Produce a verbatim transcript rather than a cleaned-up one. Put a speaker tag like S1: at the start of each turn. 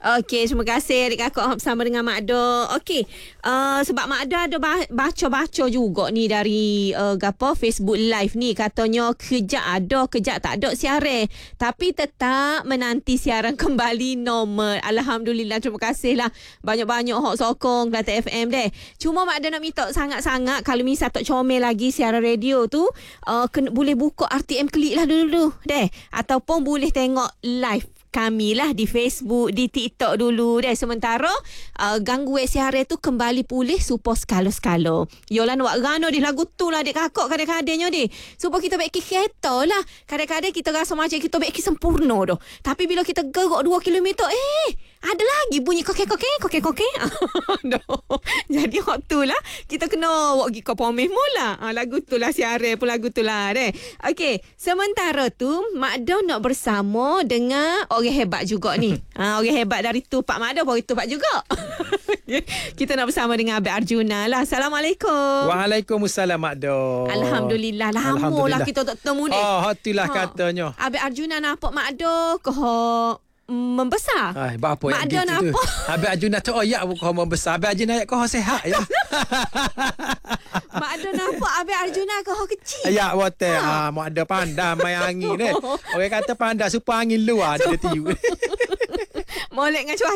S1: Okey, terima kasih adik kakak bersama dengan Mak Do. Okey, uh, sebab Mak Do ada baca-baca juga ni dari uh, gapo Facebook Live ni, katanya kejap ada, kejap tak ada siaran, tapi tetap menanti siaran kembali normal. Alhamdulillah, terima kasih lah banyak-banyak hok sokong Kelantan F M deh. Cuma Mak Do nak minta sangat-sangat kalau misal tak comel lagi siaran radio tu, uh, kena, boleh buka R T M Klik lah dulu deh, ataupun boleh tengok live kami lah di Facebook, di TikTok dulu deh. Sementara uh, gangguan siaran tu kembali pulih supaya skala-skala. Yolah nak rano di lagu tu lah adik kakak kadang-kadangnya di. Supaya kita baik kereta lah. Kadang-kadang kita rasa macam kita baik sempurna dah. Tapi bila kita gerak dua kilometer, eh ada lagi bunyi kokek-kokek, kokek-kokek. Jadi waktu lah kita kena buat pergi ke pomeh mula. Ha, lagu tu lah siaran pun lagu tu lah deh. Okey, sementara tu Mak Do nak bersama dengan orang hebat juga ni. Ha, orang hebat dari tu Pak Mak Do baru tu Pak juga. Kita nak bersama dengan Abid Arjuna lah. Assalamualaikum.
S2: Waalaikumsalam Mak Do.
S1: Alhamdulillah. Lama lah kita tak ketemu ni.
S2: Oh, itulah ha. katanya.
S1: Abid Arjuna nampak Mak Do ke membesar.
S2: Ai, apa
S1: Mak
S2: yang
S1: Do nampak.
S2: Abid Arjuna tu oh ya bukan membesar. Abid Arjuna ya kau sehat ya.
S1: Mak Do nampak Abid Arjuna ke kecil.
S2: Ya, bote. Ha, Mak Do pandai main angin ni. Orang kata pandai supaya angin luar dia tiu.
S1: Molek dengan cuaca